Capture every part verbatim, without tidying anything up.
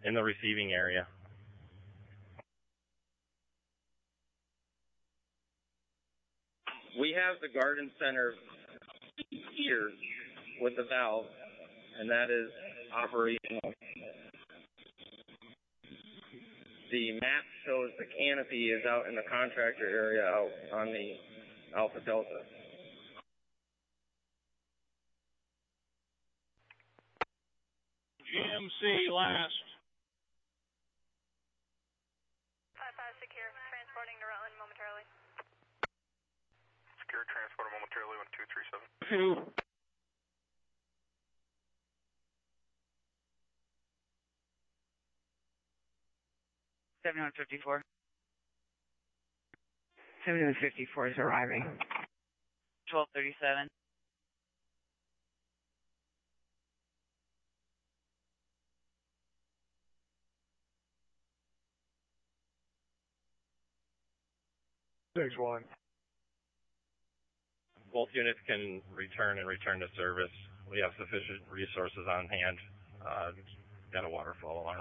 in the receiving area. We have the garden center here with the valve, and that is operational. The map shows the canopy is out in the contractor area out on the Alpha Delta. G M C last. five five secure, transporting to Rutland momentarily. Secure, transporter momentarily, one two three seven. Two. seventy-one fifty-four. seventy-one fifty-four is arriving. twelve thirty-seven. six one. Both units can return and return to service. We have sufficient resources on hand. Uh, got a waterfall alarm.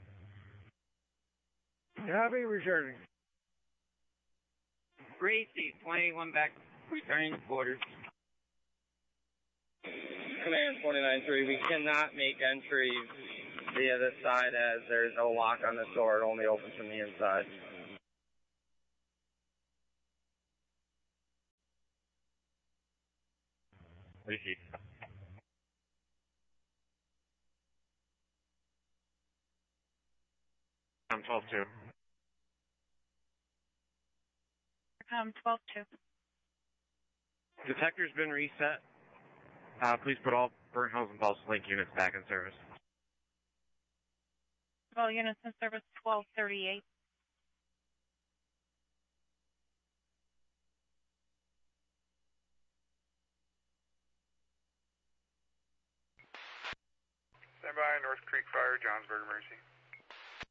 Happy returning. Three C twenty-one back, returning to quarters. Command twenty-nine three, we cannot make entry via this side as there's no lock on this door. It only opens from the inside. Receive. I'm twelve two. Um, twelve two. Detector's been reset. Uh, please put all burn hose and pulse link units back in service. All units in service twelve thirty-eight. Stand by, North Creek Fire, Johnsburg Emergency.